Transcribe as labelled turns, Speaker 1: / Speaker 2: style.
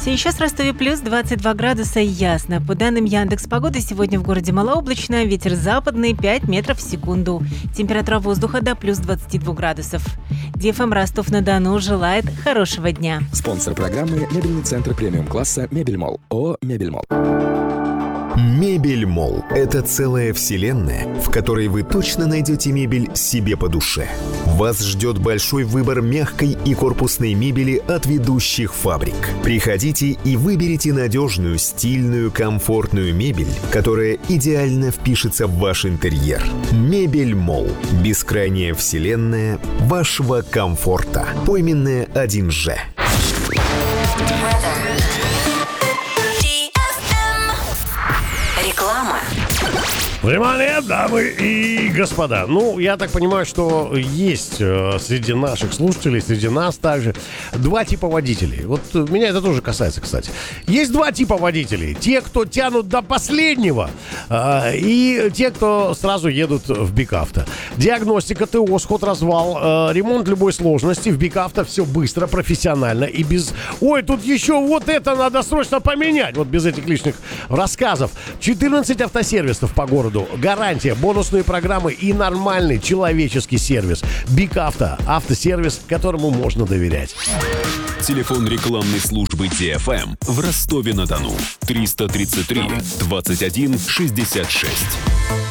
Speaker 1: Сейчас в Ростове плюс 22 градуса и ясно. По данным Яндекс.Погоды, сегодня в городе малооблачно, ветер западный 5 метров в секунду. Температура воздуха до плюс 22 градусов. ДФМ Ростов-на-Дону желает хорошего дня.
Speaker 2: Спонсор программы «Мебельный центр премиум-класса Мебельмолл». ООО «Мебельмолл».
Speaker 3: Мебельмолл – это целая вселенная, в которой вы точно найдете мебель себе по душе. Вас ждет большой выбор мягкой и корпусной мебели от ведущих фабрик. Приходите и выберите надежную, стильную, комфортную мебель, которая идеально впишется в ваш интерьер. Мебельмолл – бескрайняя вселенная вашего комфорта. Пойменная 1Ж.
Speaker 4: Реклама.
Speaker 5: Внимание, дамы и господа. Ну, я так понимаю, что есть среди наших слушателей, среди нас также два типа водителей. Вот меня это тоже касается, кстати. Есть два типа водителей. Те, кто тянут до последнего, и те, кто сразу едут в БикАвто. Диагностика, ТО, сход-развал, ремонт любой сложности. В БикАвто все быстро, профессионально и без... Ой, тут еще вот это надо срочно поменять. Вот без этих лишних рассказов. 14 автосервисов по городу. Гарантия, бонусные программы и нормальный человеческий сервис. БикАвто. Автосервис, которому можно доверять.
Speaker 6: Телефон рекламной службы ДФМ в Ростове-на-Дону. 333 21 66.